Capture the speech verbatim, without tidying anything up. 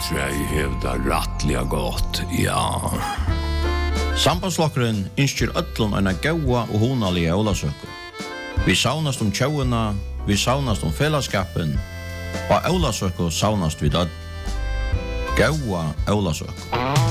Oljetræi hevda rattliga gott, ja. Sambandslokkeren innskjer öllum eina gaua og hunalige Ólavsøku. Vi saunast om tjauina, vi saunast om fellesskapen, og Ólavsøku saunast vid öll. Gaua Ólavsøku.